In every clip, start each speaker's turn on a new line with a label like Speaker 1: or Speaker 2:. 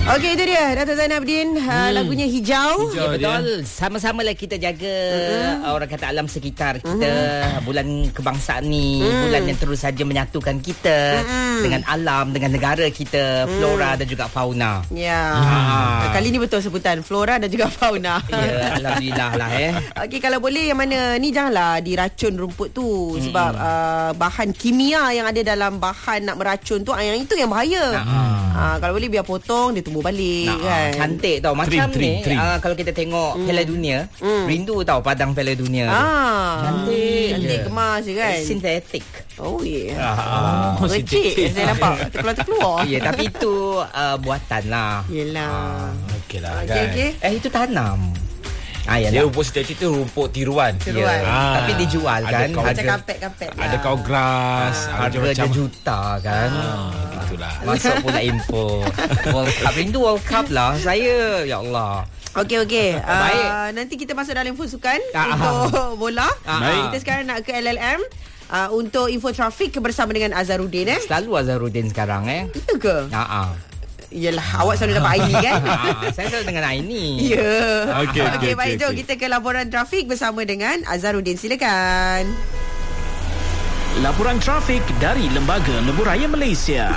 Speaker 1: Okey, itu dia Dato' Zainabdin, lagunya Hijau.
Speaker 2: Ya, betul. Sama-samalah kita jaga orang kata alam sekitar kita. Bulan kebangsaan ni bulan yang terus saja menyatukan kita dengan alam, dengan negara kita, flora dan juga fauna.
Speaker 1: Ya. Kali ni betul sebutan flora dan juga fauna.
Speaker 2: Ya, alhamdulillah lah.
Speaker 1: Okey, kalau boleh yang mana ni janganlah diracun rumput tu sebab bahan kimia yang ada dalam bahan nak meracun tu, yang itu yang bahaya. Kalau boleh biar potong, dia tumbuh balik kan.
Speaker 2: Cantik tau. Macam trim. Kalau kita tengok Piala Dunia, rindu tau padang Piala Dunia tu.
Speaker 1: Cantik kemas je kan.
Speaker 2: Sintetik.
Speaker 1: Oh yeah. Recik saya nampak terkeluar.
Speaker 2: Ya, tapi itu buatan lah.
Speaker 1: Yelah.
Speaker 3: Okey lah kan.
Speaker 1: Okay.
Speaker 2: Itu tanam.
Speaker 3: Dia rumput sintetik tu rumput tiruan.
Speaker 2: Tapi dijual kan.
Speaker 1: Macam kapet-kapet lah.
Speaker 3: Ada kau grass,
Speaker 2: harga macam juta kan.
Speaker 3: Gitulah.
Speaker 2: Masuk pula import. World Cup. Rindu World Cup lah saya. Ya Allah.
Speaker 1: Okey.
Speaker 2: Baik.
Speaker 1: Nanti kita masuk dalam info sukan untuk bola. Kita sekarang nak ke LLM. Untuk info trafik bersama dengan Azharuddin.
Speaker 2: Selalu Azharuddin sekarang
Speaker 1: Itu ke? Yelah, awak selalu dapat Aini kan?
Speaker 2: Saya selalu dengan Aini.
Speaker 1: Ya.
Speaker 3: Okey,
Speaker 1: baik, jom kita ke laporan trafik bersama dengan Azharuddin. Silakan.
Speaker 4: Laporan trafik dari Lembaga Lebuhraya Malaysia.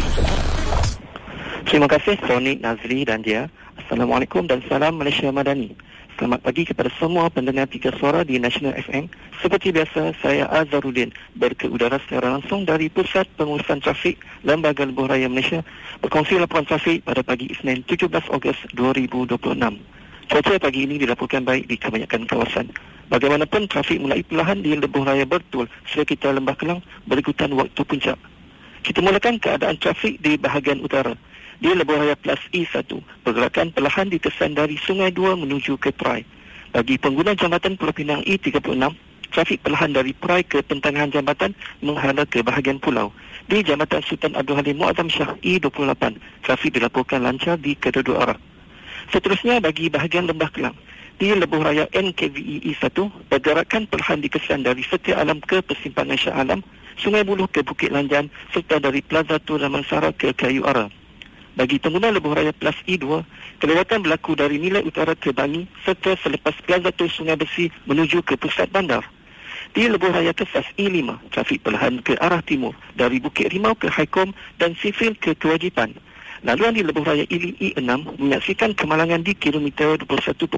Speaker 5: Terima kasih Sonic, Nazri dan dia. Assalamualaikum dan salam Malaysia Madani. Selamat pagi kepada semua pendengar Tiga Suara di National FM. Seperti biasa, saya Azharuddin berkeudara secara langsung dari Pusat Pengurusan Trafik Lembaga Lebuhraya Malaysia berkongsi laporan trafik pada pagi Isnin 17 Ogos 2026. Cuaca pagi ini dilaporkan baik di kebanyakan kawasan. Bagaimanapun, trafik mulai perlahan di Lebuhraya Bertul sekitar Lembah Kelang berikutan waktu puncak. Kita mulakan keadaan trafik di bahagian utara. Di Lebuhraya Plus E1, pergerakan perlahan dikesan dari Sungai Dua menuju ke Perai. Bagi pengguna jambatan Pulau Pinang E36, trafik perlahan dari Perai ke pertengahan jambatan menghadap ke bahagian pulau. Di Jambatan Sultan Abdul Halim Muazzam Shah E28, trafik dilaporkan lancar di kedua-dua arah. Seterusnya bagi bahagian Lembah Kelang. Di Lebuhraya NKVE E1, pergerakan perlahan dikesan dari Setia Alam ke Persimpangan Shah Alam, Sungai Buloh ke Bukit Lanjan serta dari Plaza Tun Damansara ke Kayu Ara. Bagi pengguna Lebuhraya Plus E2, kelewatan berlaku dari Nilai Utara ke Bangi serta selepas Plaza Tun Sungai Besi menuju ke pusat bandar. Di Lebuhraya Kesas E5, trafik perlahan ke arah timur dari Bukit Rimau ke Haikom dan Sifil ke Kewajipan. Laluan di Lebuhraya Ili E6 menyaksikan kemalangan di kilometer 21.4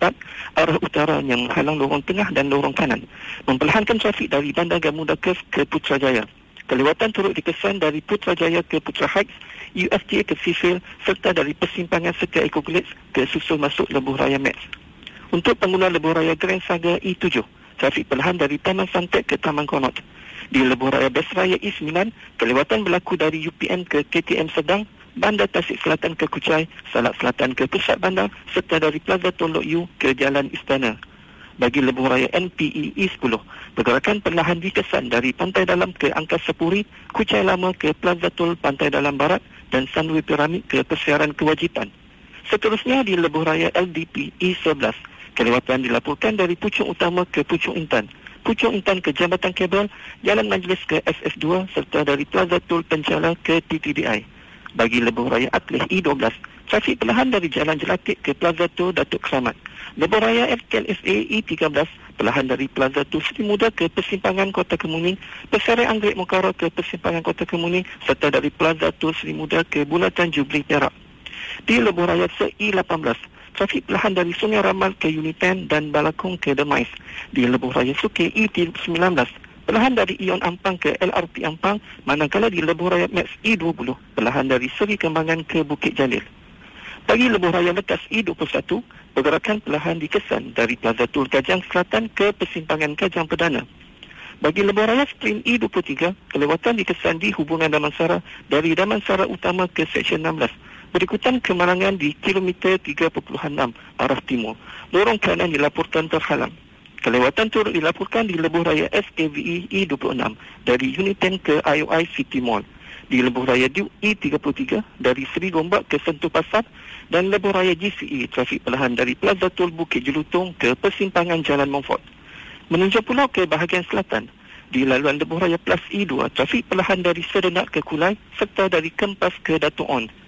Speaker 5: arah utara yang menghalang lorong tengah dan lorong kanan, memperlahankan trafik dari Bandar Gamuda Curve ke Putrajaya. Kelewatan turut dikesan dari Putrajaya ke Putra Heights, UFTA ke Sifil serta dari persimpangan Setia Eco-Glades ke susul masuk Lebuhraya Max. Untuk pengguna Lebuhraya Grand Saga E7, trafik perlahan dari Taman Santek ke Taman Konot. Di Lebuhraya Besraya E9, kelewatan berlaku dari UPN ke KTM Sedang, Bandar Tasik Selatan ke Kuchai, Salak Selatan ke Pusat Bandar serta dari Plaza Tun Lok Yu ke Jalan Istana. Bagi Lebuhraya NPE E10, pergerakan perlahan dikesan dari Pantai Dalam ke Angkasa Puri, Kuchai Lama ke Plaza Tol Pantai Dalam Barat dan Sunway Piramid ke Persiaran Kewajipan. Seterusnya di Lebuhraya LDP E11, kelewatan dilaporkan dari Puchong Utama ke Puchong Intan, Puchong Intan ke Jambatan Kabel, Jalan Majlis ke SS2 serta dari Plaza Tol Penchala ke TTDI. Bagi Lebuhraya Atleh E12, trafik perlahan dari Jalan Jelatik ke Plaza Tol Datuk Keramat. Lebuhraya FKLSA E13, perlahan dari Plaza Tol Seri Muda ke Persimpangan Kota Kemuning, Perserian Anggrek Mokara ke Persimpangan Kota Kemuning serta dari Plaza Tol Seri Muda ke Bulatan Jubli Perak. Di Lebuhraya E18, trafik perlahan dari Sungai Ramal ke Unipen dan Balakong ke Demais. Di Lebuhraya Sukeh E19, perlahan dari Ion Ampang ke LRT Ampang, manakala di Lebuhraya Max E20, perlahan dari Seri Kembangan ke Bukit Jalil. Bagi Lebuhraya Lekas E21, pergerakan perlahan dikesan dari Plaza Tol Kajang Selatan ke Persimpangan Kajang Perdana. Bagi Lebuhraya Sprint E23, kelewatan dikesan di hubungan Damansara dari Damansara Utama ke Seksyen 16, berikutan kemalangan di kilometer 3.6 arah timur. Lorong kanan dilaporkan terhalang. Kelewatan turut dilaporkan di Lebuhraya SKVE E26 dari Uniten ke IOI City Mall. Di Lebuhraya Duke E33 dari Seri Gombak ke Sentul Pasar dan Lebuhraya GCE, trafik perlahan dari Plaza Tol Bukit Jelutong ke persimpangan Jalan Montfort. Menunjuk pulau ke bahagian selatan, di laluan Lebuhraya Plus E2, trafik perlahan dari Serenat ke Kulai serta dari Kempas ke Dato' On.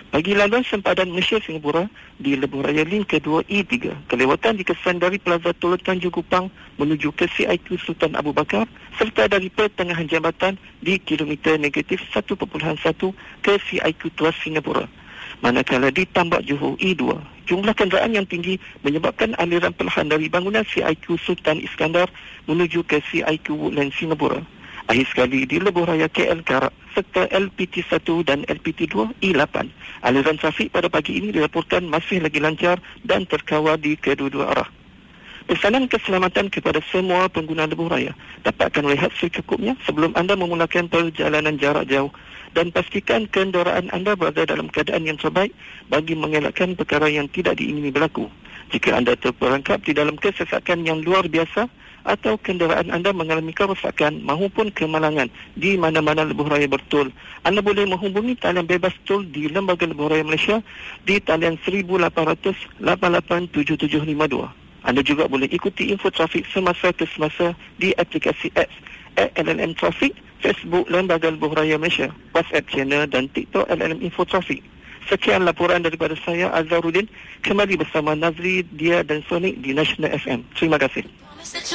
Speaker 5: Bagi laluan sempadan Malaysia Singapura di Lebuh Raya Link kedua E3, kelewatan dikesan dari Plaza Tol Tanjung Kupang menuju ke CIQ Sultan Abu Bakar serta dari pertengahan jambatan di kilometer negatif 1.1 ke CIQ Tuas Singapura. Manakala di Tambak Johor E2, jumlah kenderaan yang tinggi menyebabkan aliran perlahan dari bangunan CIQ Sultan Iskandar menuju ke CIQ Woodland Singapura. Akhir sekali di Lebuh Raya KL Karak serta LPT1 dan LPT2 E8. Aliran trafik pada pagi ini dilaporkan masih lagi lancar dan terkawal di kedua-dua arah. Pesanan keselamatan kepada semua pengguna Lebuh Raya. Dapatkan rehat secukupnya sebelum anda memulakan perjalanan jarak jauh dan pastikan kenderaan anda berada dalam keadaan yang terbaik bagi mengelakkan perkara yang tidak diingini berlaku. Jika anda terperangkap di dalam kesesakan yang luar biasa atau kenderaan anda mengalami kerosakan maupun kemalangan di mana-mana Lebuh Raya bertol, anda boleh menghubungi talian bebas tol di Lembaga Lebuh Raya Malaysia di talian 1800 887752. Anda juga boleh ikuti info trafik semasa ke semasa di aplikasi apps LLM Traffic, Facebook Lembaga Lebuh Raya Malaysia, WhatsApp channel dan TikTok LLM Info Traffic. Sekian laporan daripada saya Azharuddin, kembali bersama Nazri, Dia dan Sonic di National FM. Terima kasih.